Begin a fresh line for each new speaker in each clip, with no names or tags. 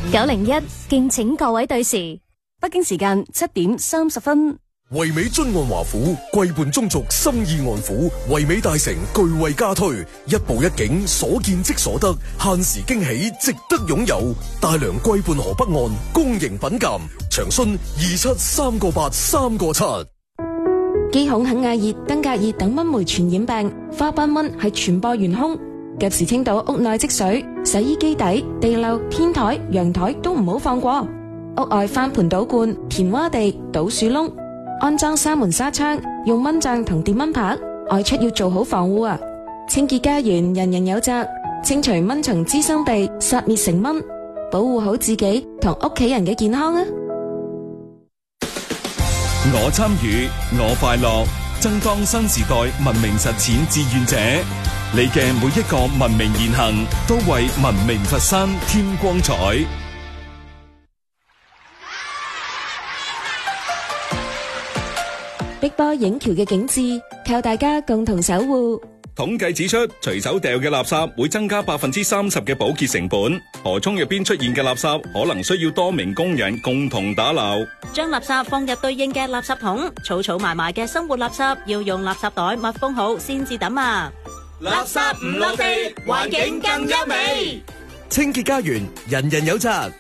901，敬請各位對時。
北京時間7點30分。
唯美津岸華府，貴伴中族，心意安撫。唯美大城巨惠加推，一步一景，所見即所得，限時驚喜，值得擁有。大良貴伴河北岸，公營品鑒，長訊273837。
肌孔肯亞熱、登革熱等蚊媒傳染病，花斑蚊係傳播元兇。及時清倒屋內積水，洗衣機底、地漏、天台、陽台都唔好放過。屋外翻盆倒罐、填窪地、倒樹窿，安裝紗門紗窗，用蚊帳同電蚊拍。外出要做好防護啊！清潔家園，人人有責，清除蚊蟲滋生地，殺滅成蚊，保護好自己同屋企人嘅健康啊！
我參與，我快樂，爭當新時代文明實踐志願者。你嘅每一個文明言行，都為文明佛山添光彩。
碧波映橋嘅景致，靠大家共同守護。
統計指出，隨手掉嘅垃圾會增加30%嘅保潔成本。河涌入邊出現嘅垃圾，可能需要多名工人共同打撈。
將垃圾放入對應嘅垃圾桶，儲埋埋嘅生活垃圾要用垃圾袋密封好先至抌啊！
垃圾唔落地，環境更優美。
清潔家園，人人有責。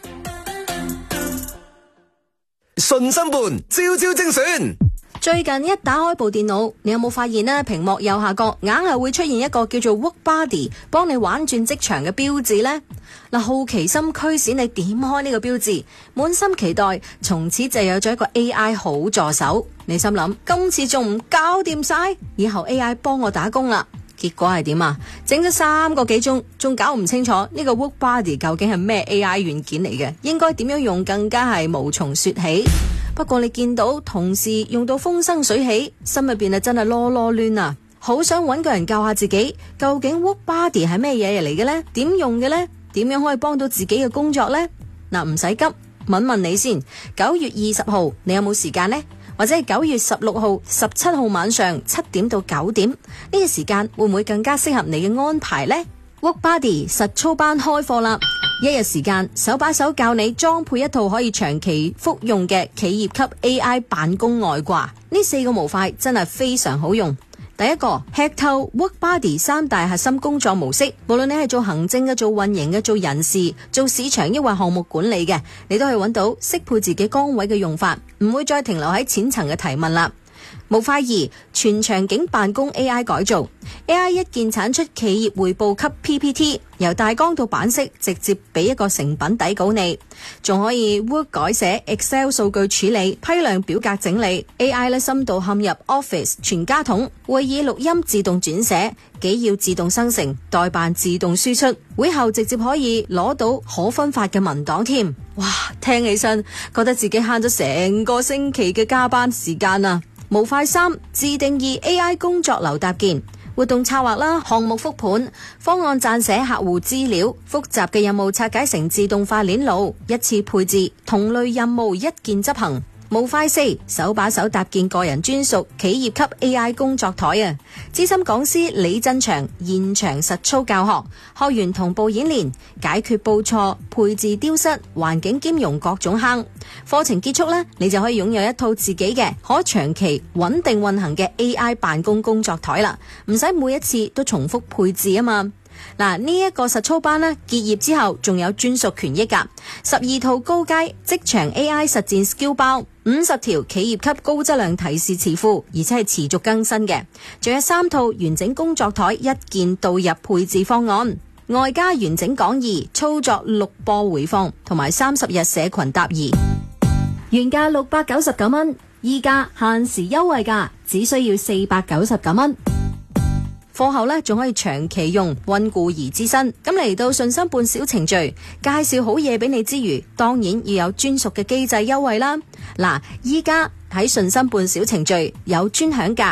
順心伴，朝朝精選。
最近一打開部電腦，你有冇發現呢？屏幕右下角硬係會出現一個叫做 Work Buddy 幫你玩轉職場嘅標誌呢？嗱，好奇心驅使你點開呢個標誌，滿心期待，從此就有咗一個 AI 好助手。你心諗，今次仲唔搞掂晒？以後 AI 幫我打工啦。結果係點啊？整咗3個幾鐘，仲搞唔清楚呢個 Work Buddy 究竟係咩 AI 軟件嚟嘅，應該點樣用更加係無從說起。不過你見到同事用到風生水起，心入邊真係囉囉攣啊！好想揾個人教下自己，究竟 Work Buddy 係咩嘢嚟嘅呢？點用嘅呢？點樣可以幫到自己嘅工作呢？嗱，唔使急，問問你先。9月20號你有冇時間呢？或者係9月16號、17號晚上7點到9點呢個時間會唔會更加適合你嘅安排呢？ Work Buddy 實操班開課啦！一日時間手把手教你裝配一套可以長期服用嘅企業級 AI 辦公外掛，呢4個模塊真係非常好用。第一個，吃透 Work Buddy 3大核心工作模式，無論你係做行政嘅、做運營嘅、做人事、做市場抑或項目管理嘅，你都可以揾到適配自己崗位嘅用法，唔會再停留喺淺層嘅提問啦。模塊2，全場景辦公 AI 改造 AI 一鍵產出企業匯報級 PPT， 由大綱到版式直接俾一個成品底稿你，仲可以 Word 改寫 Excel 數據處理批量表格整理 AI 深度嵌入 Office 全家桶，會議錄音自動轉寫，紀要自動生成，代辦自動輸出，會後直接可以攞到可分發嘅文檔添。哇，聽起身覺得自己慳咗成個星期嘅加班時間啊！模塊3，自定義 AI 工作流搭建，活動策劃啦，項目復盤，方案撰寫客戶資料，複雜嘅任務拆解成自動化鏈路，一次配置，同類任務一鍵執行。模塊4，手把手搭建個人專屬企業級 AI 工作台啊！資深講師李振祥現場實操教學，學員同步演練，解決報錯、配置丟失、環境兼容各種坑。課程結束呢，你就可以擁有一套自己嘅可長期穩定運行嘅 AI 辦公工作台啦，唔使每一次都重複配置啊嘛。嗱，呢一個實操班呢，結業之後仲有專屬權益噶，12套高階職場 AI 實戰 skill 包，50條企業級高質量提示詞庫，而且係持續更新嘅，仲有3套完整工作台一鍵導入配置方案，外加完整講義、操作錄播回放同埋30日社群答疑，原價699蚊，依家限時優惠價，只需要499蚊。課後呢，仲可以長期用，溫故而知新。咁嚟到順心伴小程序，介紹好嘢俾你之餘，當然要有專屬嘅機制優惠啦。嗱，依家喺順心伴小程序有專享價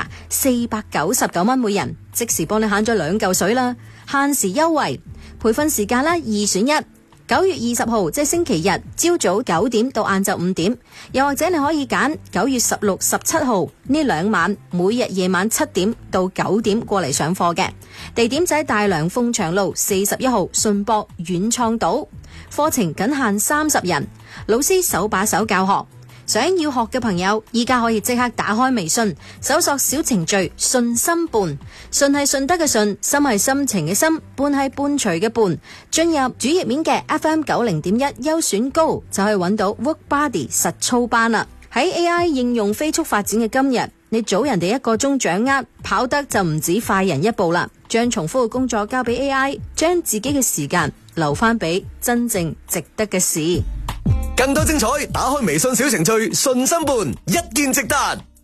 499蚊每人，即時幫你慳咗2嚿水啦。限時優惠，培訓時間啦2選1， 9月20號即係星期日朝早9點到晏晝5點，又或者你可以揀9月16、17號呢兩晚，每日夜晚7點到9點過嚟上課嘅。地點就喺大良鳳翔路41號順博遠創島，課程僅限30人，老師手把手教學。想要學嘅朋友，依家可以即刻打開微信，搜索小程序順心伴，順係順德嘅順，心係心情嘅心，伴係伴隨嘅伴。進入主頁面嘅 FM90.1優選高，就可以揾到 Workbody 實操班啦。喺 AI 應用飛速發展嘅今日，你早人哋1個鐘掌握，跑得就唔止快人一步啦。將重複嘅工作交俾 AI， 將自己嘅時間留翻俾真正值得嘅事。
更多精彩，打開微信小程序順心伴，一見值得。